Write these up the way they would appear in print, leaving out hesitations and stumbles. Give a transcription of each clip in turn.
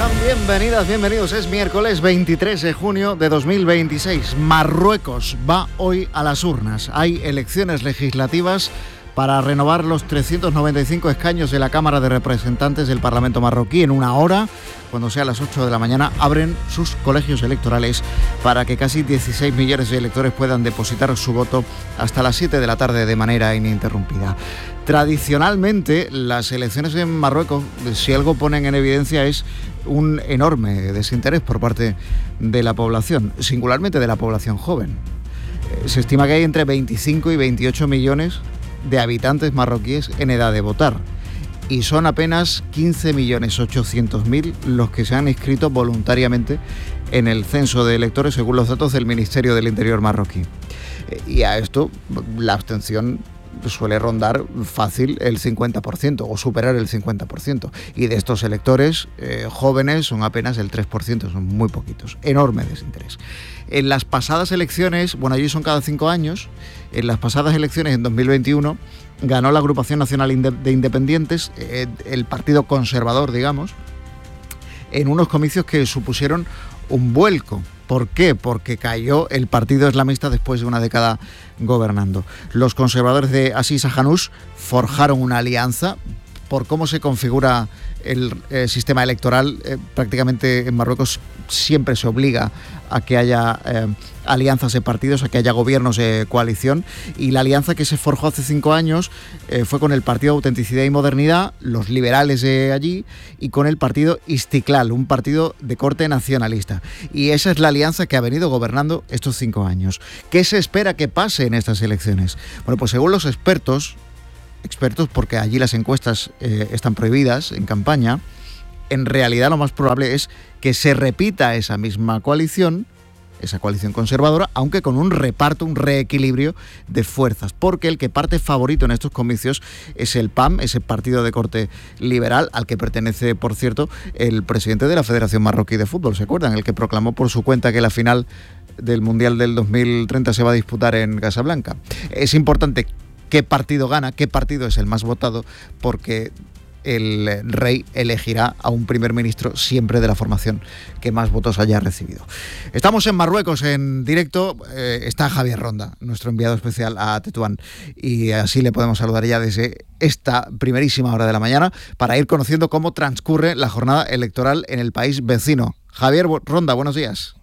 Bienvenidas, bienvenidos. Es miércoles 23 de junio de 2026. Marruecos va hoy a las urnas. Hay elecciones legislativas para renovar los 395 escaños de la Cámara de Representantes del Parlamento marroquí. En una hora, cuando sea a las 8 de la mañana, abren sus colegios electorales para que casi 16 millones de electores puedan depositar su voto hasta las 7 de la tarde de manera ininterrumpida. Tradicionalmente, las elecciones en Marruecos, si algo ponen en evidencia, es un enorme desinterés por parte de la población, singularmente de la población joven. Se estima que hay entre 25 y 28 millones de habitantes marroquíes en edad de votar, y son apenas 15.800.000 los que se han inscrito voluntariamente en el censo de electores según los datos del Ministerio del Interior marroquí. Y a esto la abstención suele rondar fácil el 50% o superar el 50%, y de estos electores jóvenes son apenas el 3%, son muy poquitos. Enorme desinterés. En las pasadas elecciones, bueno, allí son cada 5 años, en las pasadas elecciones en 2021 ganó la Agrupación Nacional de Independientes, el partido conservador, digamos, en unos comicios que supusieron un vuelco. ¿Por qué? Porque cayó el partido islamista después de una década gobernando. Los conservadores de Aziz Ahanush forjaron una alianza. Por cómo se configura el sistema electoral, prácticamente en Marruecos siempre se obliga a que haya alianzas de partidos, a que haya gobiernos de coalición, y la alianza que se forjó hace 5 años fue con el Partido Autenticidad y Modernidad, los liberales de allí, y con el Partido Istiklal, un partido de corte nacionalista. Y esa es la alianza que ha venido gobernando estos 5 años. ¿Qué se espera que pase en estas elecciones? Bueno, pues según los expertos, porque allí las encuestas están prohibidas en campaña, en realidad lo más probable es que se repita esa misma coalición, esa coalición conservadora, aunque con un reparto, un reequilibrio de fuerzas, porque el que parte favorito en estos comicios es el PAM, ese partido de corte liberal, al que pertenece, por cierto, el presidente de la Federación Marroquí de Fútbol, ¿se acuerdan? El que proclamó por su cuenta que la final del Mundial del 2030 se va a disputar en Casablanca. Es importante qué partido gana, qué partido es el más votado, porque el rey elegirá a un primer ministro siempre de la formación que más votos haya recibido. Estamos en Marruecos en directo, está Javier Ronda, nuestro enviado especial a Tetuán, y así le podemos saludar ya desde esta primerísima hora de la mañana para ir conociendo cómo transcurre la jornada electoral en el país vecino. Javier Ronda, buenos días.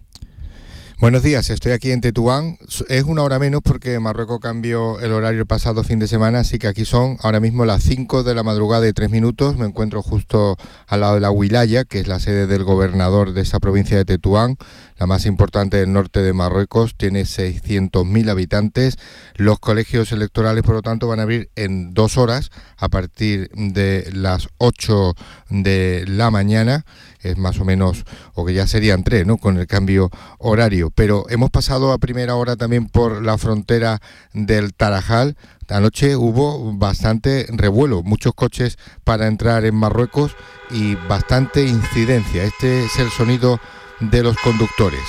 Buenos días, estoy aquí en Tetuán. Es una hora menos porque Marruecos cambió el horario el pasado fin de semana, así que aquí son ahora mismo las 5 de la madrugada y 3 minutos. Me encuentro justo al lado de la Wilaya, que es la sede del gobernador de esa provincia de Tetuán, la más importante del norte de Marruecos. Tiene 600.000 habitantes. Los colegios electorales, por lo tanto, van a abrir en 2 horas a partir de las 8 de la mañana. Es más o menos, o que ya serían 3, ¿no?, con el cambio horario. Pero hemos pasado a primera hora también por la frontera del Tarajal. Anoche hubo bastante revuelo, muchos coches para entrar en Marruecos y bastante incidencia. Este es el sonido de los conductores.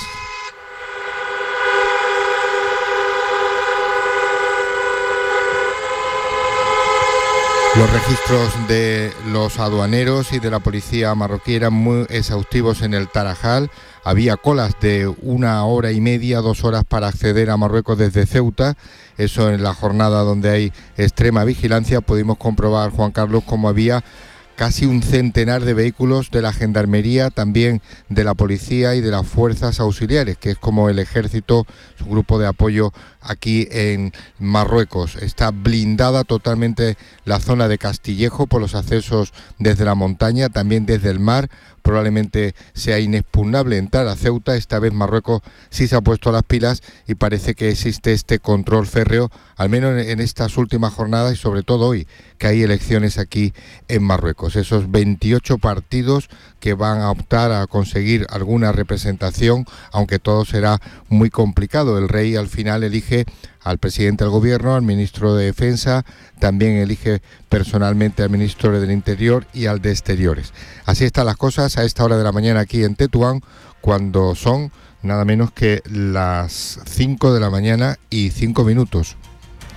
Los registros de los aduaneros y de la policía marroquí eran muy exhaustivos en el Tarajal. Había colas de 1 hora y media, 2 horas para acceder a Marruecos desde Ceuta. Eso en la jornada donde hay extrema vigilancia. Pudimos comprobar, Juan Carlos, cómo había casi un centenar de vehículos de la gendarmería, también de la policía y de las fuerzas auxiliares, que es como el ejército, su grupo de apoyo aquí en Marruecos. Está blindada totalmente la zona de Castillejo por los accesos desde la montaña, también desde el mar. Probablemente sea inexpugnable entrar a Ceuta. Esta vez Marruecos sí se ha puesto las pilas y parece que existe este control férreo, al menos en estas últimas jornadas y sobre todo hoy, que hay elecciones aquí en Marruecos. Esos 28 partidos que van a optar a conseguir alguna representación, aunque todo será muy complicado. El rey al final elige al presidente del gobierno, al ministro de Defensa, también elige personalmente al ministro del Interior y al de Exteriores. Así están las cosas a esta hora de la mañana aquí en Tetuán, cuando son nada menos que las 5 de la mañana y 5 minutos.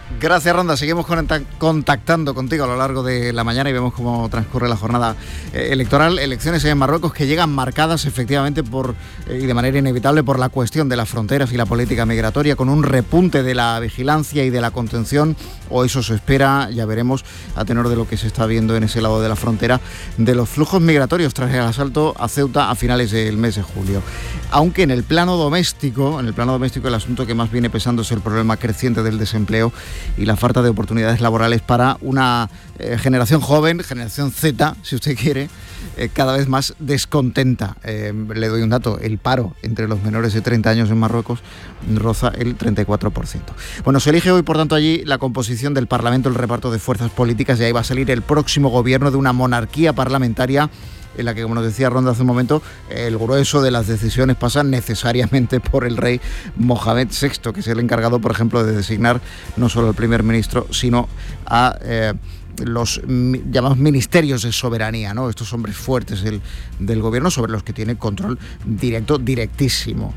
Gracias, Ronda. Seguimos contactando contigo a lo largo de la mañana y vemos cómo transcurre la jornada electoral. Elecciones en Marruecos que llegan marcadas efectivamente y de manera inevitable por la cuestión de las fronteras y la política migratoria, con un repunte de la vigilancia y de la contención, o eso se espera, ya veremos, a tenor de lo que se está viendo en ese lado de la frontera, de los flujos migratorios tras el asalto a Ceuta a finales del mes de julio. Aunque en el plano doméstico el asunto que más viene pesando es el problema creciente del desempleo y la falta de oportunidades laborales para una generación joven, generación Z, si usted quiere, cada vez más descontenta. Le doy un dato: el paro entre los menores de 30 años en Marruecos roza el 34%. Bueno, se elige hoy, por tanto, allí la composición del Parlamento, el reparto de fuerzas políticas, y ahí va a salir el próximo gobierno de una monarquía parlamentaria en la que, como nos decía Ronda hace un momento, el grueso de las decisiones pasan necesariamente por el rey Mohamed VI, que es el encargado, por ejemplo, de designar no solo al primer ministro, sino a los llamados ministerios de soberanía, ¿no? Estos hombres fuertes del gobierno sobre los que tiene control directísimo.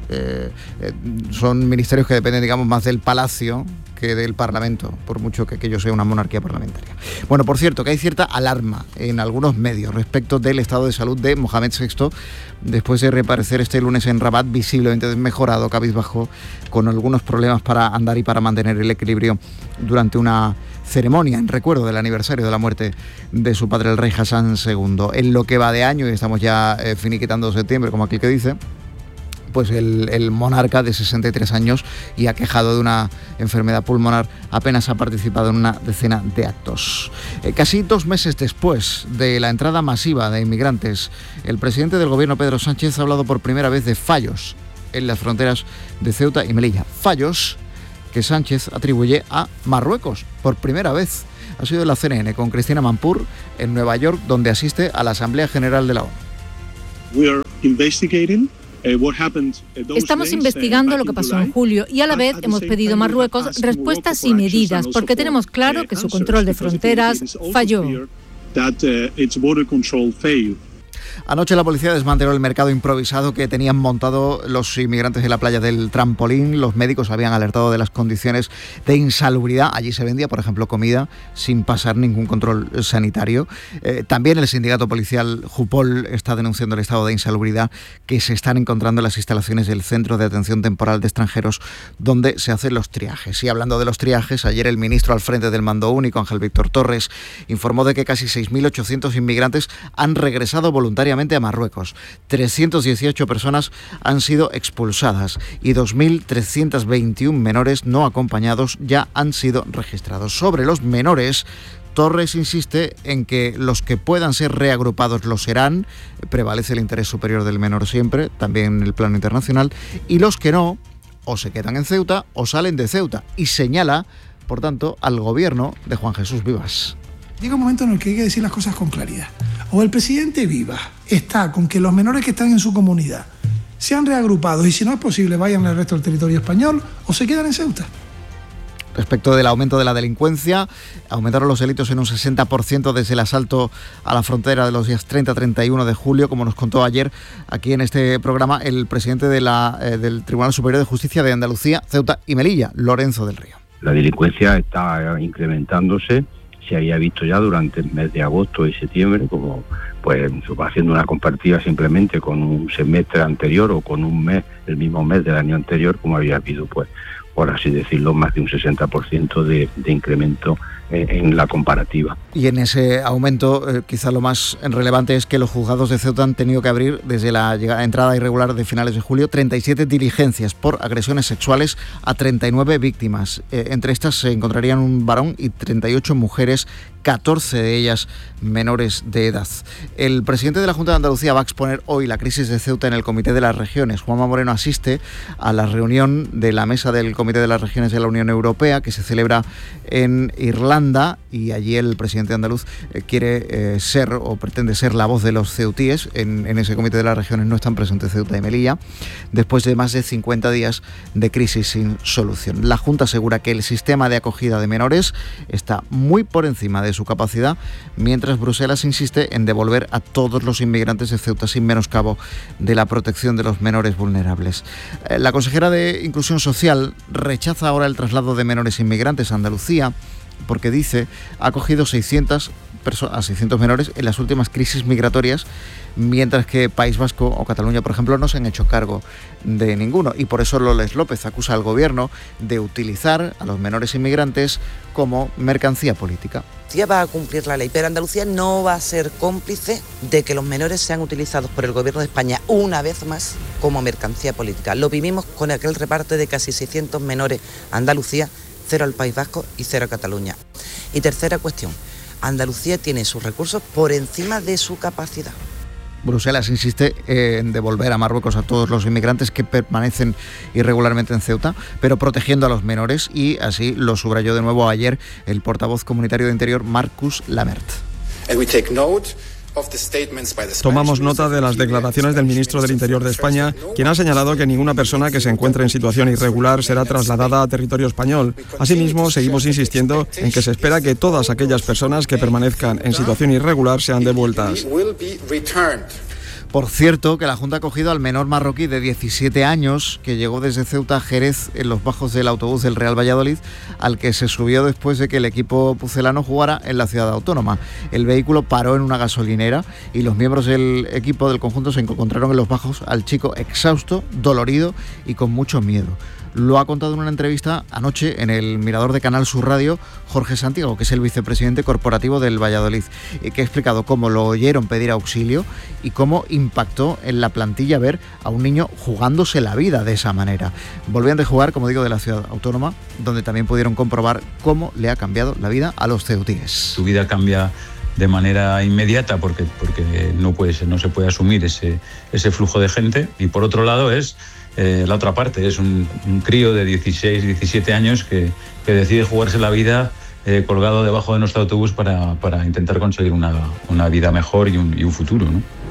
Son ministerios que dependen, digamos, más del palacio que del Parlamento, por mucho que aquello sea una monarquía parlamentaria. Bueno, por cierto, que hay cierta alarma en algunos medios respecto del estado de salud de Mohamed VI, después de reaparecer este lunes en Rabat, visiblemente desmejorado, cabizbajo, con algunos problemas para andar y para mantener el equilibrio durante una ceremonia en recuerdo del aniversario de la muerte de su padre, el rey Hassan II. En lo que va de año, y estamos ya finiquitando septiembre, como aquí que dice, pues el monarca de 63 años y aquejado de una enfermedad pulmonar apenas ha participado en una decena de actos. Casi 2 meses después de la entrada masiva de inmigrantes, el presidente del gobierno, Pedro Sánchez, ha hablado por primera vez de fallos en las fronteras de Ceuta y Melilla. Fallos que Sánchez atribuye a Marruecos por primera vez. Ha sido en la CNN con Cristina Mampur en Nueva York, donde asiste a la Asamblea General de la ONU. Estamos investigando lo que pasó en julio y a la vez hemos pedido a Marruecos respuestas y medidas, porque tenemos claro que su control de fronteras falló. Anoche la policía desmanteló el mercado improvisado que tenían montado los inmigrantes en la playa del Trampolín. Los médicos habían alertado de las condiciones de insalubridad. Allí se vendía, por ejemplo, comida sin pasar ningún control sanitario. También el sindicato policial Jupol está denunciando el estado de insalubridad que se están encontrando en las instalaciones del Centro de Atención Temporal de Extranjeros, donde se hacen los triajes. Y hablando de los triajes, ayer el ministro al frente del Mando Único, Ángel Víctor Torres, informó de que casi 6.800 inmigrantes han regresado voluntariamente a Marruecos. 318 personas han sido expulsadas y 2.321 menores no acompañados ya han sido registrados. Sobre los menores, Torres insiste en que los que puedan ser reagrupados lo serán, prevalece el interés superior del menor siempre, también en el plano internacional, y los que no, o se quedan en Ceuta o salen de Ceuta, y señala, por tanto, al gobierno de Juan Jesús Vivas. Llega un momento en el que hay que decir las cosas con claridad. O el presidente Vivas está con que los menores que están en su comunidad sean reagrupados y, si no es posible, vayan al resto del territorio español, o se quedan en Ceuta. Respecto del aumento de la delincuencia, aumentaron los delitos en un 60% desde el asalto a la frontera de los días 30-31 de julio, como nos contó ayer aquí en este programa el presidente del Tribunal Superior de Justicia de Andalucía, Ceuta y Melilla, Lorenzo del Río. La delincuencia está incrementándose. Se había visto ya durante el mes de agosto y septiembre, como pues haciendo una comparativa simplemente con un semestre anterior o con un mes, el mismo mes del año anterior, como había habido, pues, por así decirlo, más de un 60% de incremento en la comparativa. Y en ese aumento, quizá lo más relevante es que los juzgados de Ceuta han tenido que abrir, desde la entrada irregular de finales de julio, 37 diligencias por agresiones sexuales a 39 víctimas. Entre estas se encontrarían un varón y 38 mujeres, 14 de ellas menores de edad. El presidente de la Junta de Andalucía va a exponer hoy la crisis de Ceuta en el Comité de las Regiones. Juanma Moreno asiste a la reunión de la mesa del Comité de las Regiones de la Unión Europea, que se celebra en Irlanda, y allí el presidente andaluz quiere ser o pretende ser la voz de los ceutíes. En ese Comité de las Regiones no están presentes Ceuta y Melilla, después de más de 50 días de crisis sin solución. La Junta asegura que el sistema de acogida de menores está muy por encima de su capacidad, mientras Bruselas insiste en devolver a todos los inmigrantes de Ceuta sin menoscabo de la protección de los menores vulnerables. La consejera de Inclusión Social rechaza ahora el traslado de menores inmigrantes a Andalucía porque dice ha acogido a 600 menores en las últimas crisis migratorias, mientras que País Vasco o Cataluña, por ejemplo, no se han hecho cargo de ninguno. Y por eso Loles López acusa al gobierno de utilizar a los menores inmigrantes como mercancía política. Andalucía va a cumplir la ley, pero Andalucía no va a ser cómplice de que los menores sean utilizados por el gobierno de España una vez más como mercancía política. Lo vivimos con aquel reparto de casi 600 menores a Andalucía, 0 al País Vasco y 0 a Cataluña. Y tercera cuestión, Andalucía tiene sus recursos por encima de su capacidad. Bruselas insiste en devolver a Marruecos a todos los inmigrantes que permanecen irregularmente en Ceuta, pero protegiendo a los menores, y así lo subrayó de nuevo ayer el portavoz comunitario de Interior, Marcus Lamert. Tomamos nota de las declaraciones del ministro del Interior de España, quien ha señalado que ninguna persona que se encuentre en situación irregular será trasladada a territorio español. Asimismo, seguimos insistiendo en que se espera que todas aquellas personas que permanezcan en situación irregular sean devueltas. Por cierto, que la Junta ha acogido al menor marroquí de 17 años que llegó desde Ceuta a Jerez en los bajos del autobús del Real Valladolid, al que se subió después de que el equipo pucelano jugara en la ciudad autónoma. El vehículo paró en una gasolinera y los miembros del equipo del conjunto se encontraron en los bajos al chico exhausto, dolorido y con mucho miedo. Lo ha contado en una entrevista anoche en el Mirador de Canal Sur Radio Jorge Santiago, que es el vicepresidente corporativo del Valladolid, que ha explicado cómo lo oyeron pedir auxilio y cómo impactó en la plantilla ver a un niño jugándose la vida de esa manera. Volvían de jugar, como digo, de la ciudad autónoma, donde también pudieron comprobar cómo le ha cambiado la vida a los ceutíes. Su vida cambia de manera inmediata porque no se puede asumir ese flujo de gente, y por otro lado es la otra parte, es un crío de 16, 17 años que decide jugarse la vida colgado debajo de nuestro autobús para intentar conseguir una vida mejor y un futuro, ¿no?